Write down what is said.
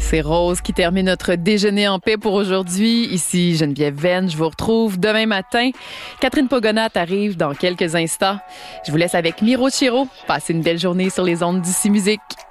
C'est Rose qui termine notre déjeuner en paix pour aujourd'hui. Ici Geneviève Venn, je vous retrouve demain matin. Catherine Pogonat arrive dans quelques instants. Je vous laisse avec Miro Chiro. Passez une belle journée sur les ondes d'ICI Musique.